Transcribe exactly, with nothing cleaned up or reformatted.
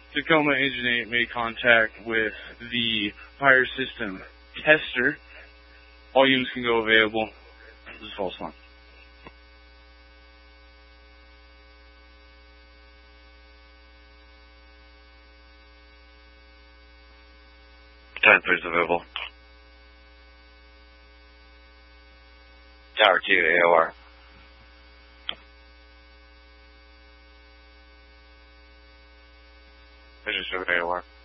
Tacoma Engine eight made contact with the fire system tester. All units can go available. This is false alarm. ten three is available. Tower two, A O R. Vision seven, A O R.